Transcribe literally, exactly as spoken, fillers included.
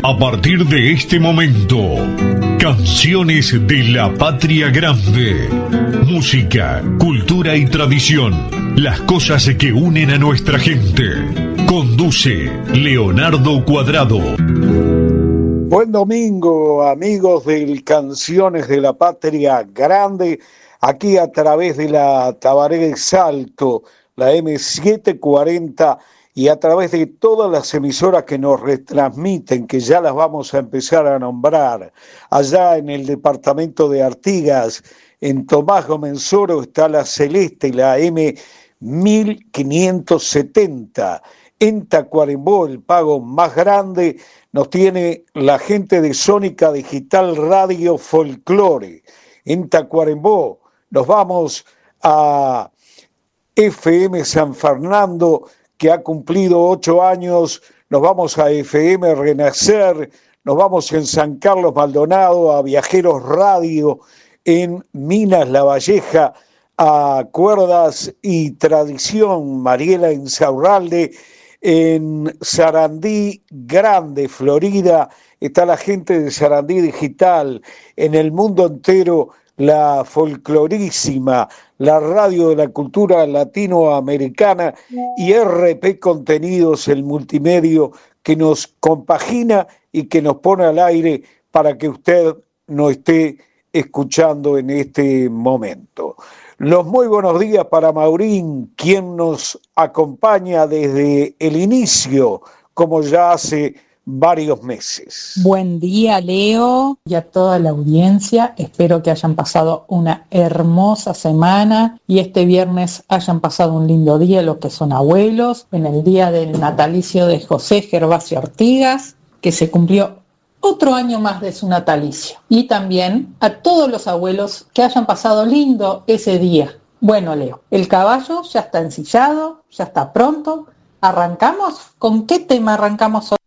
A partir de este momento, canciones de la patria grande. Música, cultura y tradición. Las cosas que unen a nuestra gente. Conduce Leonardo Cuadrado. Buen domingo, amigos del Canciones de la Patria Grande, aquí a través de la Tabaré de Salto, la eme setecientos cuarenta, y a través de todas las emisoras que nos retransmiten, que ya las vamos a empezar a nombrar. Allá en el departamento de Artigas, en Tomás Gómez Oro, está la Celeste, la eme mil quinientos setenta. En Tacuarembó, el pago más grande, nos tiene la gente de Sónica Digital Radio Folclore. En Tacuarembó nos vamos a efe eme San Fernando, que ha cumplido ocho años. Nos vamos a efe eme Renacer, nos vamos en San Carlos Maldonado a Viajeros Radio, en Minas La Valleja a Cuerdas y Tradición Mariela Insaurralde. En Sarandí Grande, Florida, está la gente de Sarandí Digital. En el mundo entero, la folclorísima, la radio de la cultura latinoamericana y erre pe Contenidos, el multimedio que nos compagina y que nos pone al aire para que usted nos esté escuchando en este momento. Los muy buenos días para Maurín, quien nos acompaña desde el inicio, como ya hace varios meses. Buen día, Leo, y a toda la audiencia. Espero que hayan pasado una hermosa semana y este viernes hayan pasado un lindo día los que son abuelos, en el día del natalicio de José Gervasio Artigas, que se cumplió otro año más de su natalicio. Y también a todos los abuelos que hayan pasado lindo ese día. Bueno, Leo, el caballo ya está ensillado, ya está pronto. ¿Arrancamos? ¿Con qué tema arrancamos hoy?